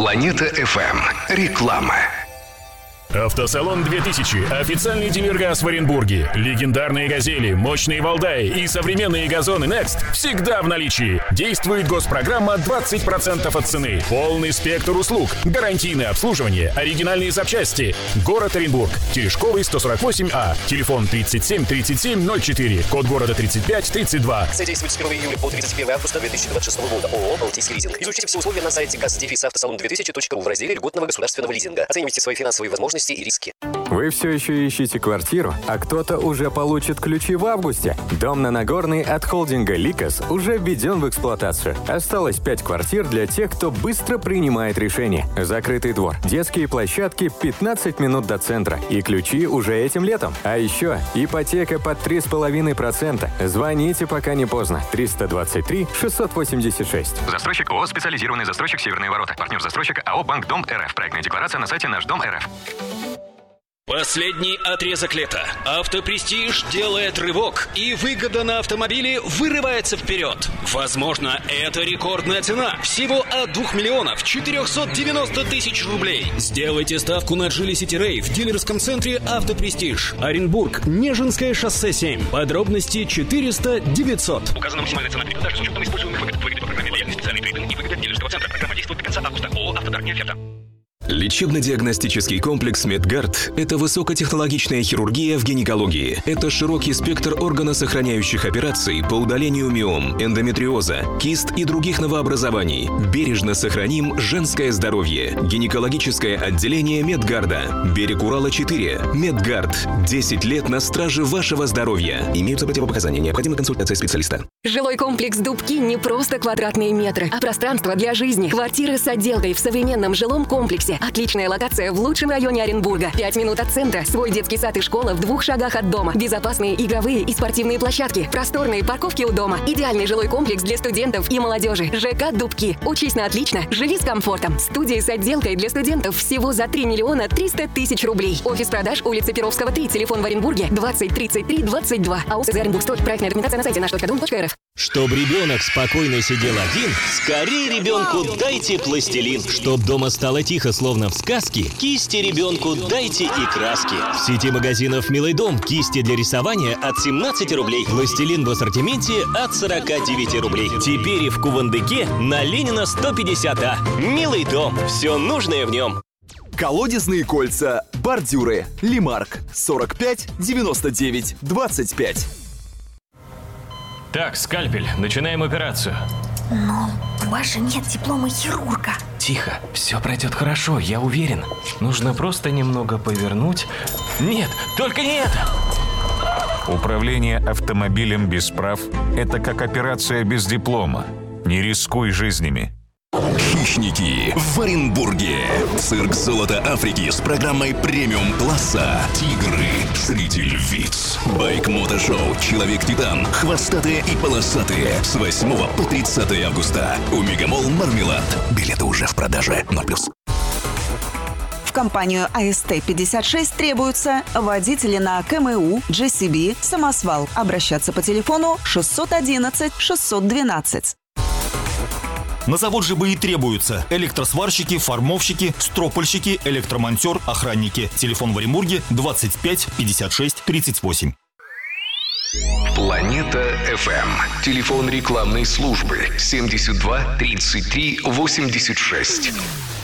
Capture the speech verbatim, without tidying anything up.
Планета эф эм. Реклама. Автосалон две тысячи. Официальный дилер ГАЗ в Оренбурге. Легендарные «Газели», мощные «Валдаи» и современные газоны Next всегда в наличии. Действует госпрограмма двадцать процентов от цены. Полный спектр услуг. Гарантийное обслуживание. Оригинальные запчасти. Город Оренбург. Терешковый, сто сорок восемь А. Телефон тридцать семь тридцать семь ноль четыре. Код города тридцать пять тридцать два. Акция действует с первого июля по тридцать первое августа две тысячи двадцать шестого года. ООО «Балтийский лизинг». Изучите все условия на сайте газ автосалон две тысячи точка ру в разделе льготного государственного лизинга. Оценивайте свои финансовые возможности и риски. Вы все еще ищете квартиру, а кто-то уже получит ключи в августе? Дом на Нагорной от холдинга «Ликос» уже введен в эксплуатацию. Осталось пять квартир для тех, кто быстро принимает решения. Закрытый двор, детские площадки, пятнадцать минут до центра. И ключи уже этим летом. А еще ипотека под три с половиной процента. Звоните, пока не поздно. триста двадцать три шестьсот восемьдесят шесть. Застройщик ООО «Специализированный застройщик Северные ворота». Партнер застройщика АО «Банк Дом РФ». Проектная декларация на сайте Наш Дом РФ. Последний отрезок лета. Автопрестиж делает рывок, и выгода на автомобиле вырывается вперед. Возможно, это рекордная цена. Всего от двух миллионов четырехсот девяноста тысяч рублей. Сделайте ставку на Geely City Ray в дилерском центре «Автопрестиж». Оренбург, Нежинское шоссе семь. Подробности четыреста девятьсот. Указана максимальная цена при продаже с учетом используемых выгод. Выгоды по программе лояльный специальный трейдинг и выгода дилерского центра. Программа действует до конца августа. ООО «Автодар». Не оферта. Лечебно-диагностический комплекс «Медгард» — это высокотехнологичная хирургия в гинекологии. Это широкий спектр органосохраняющих операций по удалению миом, эндометриоза, кист и других новообразований. Бережно сохраним женское здоровье. Гинекологическое отделение «Медгарда». Берег Урала, четыре. «Медгард». десять лет на страже вашего здоровья. Имеются противопоказания. Необходима консультация специалиста. Жилой комплекс «Дубки» не просто квадратные метры, а пространство для жизни. Квартиры с отделкой в современном жилом комплексе. Отличная локация в лучшем районе Оренбурга. Пять минут от центра. Свой детский сад и школа в двух шагах от дома. Безопасные игровые и спортивные площадки. Просторные парковки у дома. Идеальный жилой комплекс для студентов и молодежи. ЖК «Дубки». Учись на отлично. Живи с комфортом. Студия с отделкой для студентов всего за три миллиона триста тысяч рублей. Офис продаж, улица Перовского, три. Телефон в Оренбурге двадцать тридцать три двадцать два. АО СЗ Оренбургстрой. Проектная документация на сайте наш точка дом точка рф. Чтоб ребенок спокойно сидел один, скорее ребенку дайте пластилин. Чтоб дома стало тихо, словно в сказке, кисти ребенку дайте и краски. В сети магазинов «Милый дом» кисти для рисования от семнадцати рублей. Пластилин в ассортименте от сорока девяти рублей. Теперь и в Кувандыке на Ленина сто пятьдесят А. «Милый дом». Все нужное в нем. Колодезные кольца, бордюры, Лимарк, сорок пять девяносто девять двадцать пять. Так, скальпель, начинаем операцию. Но у вас же нет диплома хирурга. Тихо, все пройдет хорошо, я уверен. Нужно просто немного повернуть. Нет, только не это! Управление автомобилем без прав – это как операция без диплома. Не рискуй жизнями. Хищники в Оренбурге. Цирк «Золото Африки» с программой премиум-класса. Тигры среди львиц. Байк-мотошоу «Человек-титан». Хвостатые и полосатые. С восьмого по тридцатое августа. У Мегамолл «Мармелад». Билеты уже в продаже. ноль плюс. В компанию А Эс Тэ пятьдесят шесть требуются водители на Ка Эм У, Джи Си Би, самосвал. Обращаться по телефону шестьсот одиннадцать шестьсот двенадцать. На завод же бы и требуются электросварщики, формовщики, стропольщики, электромонтер, охранники. Телефон в Оренбурге двадцать пять пятьдесят шесть тридцать восемь. Планета эф эм. Телефон рекламной службы семьдесят два тридцать три восемьдесят шесть.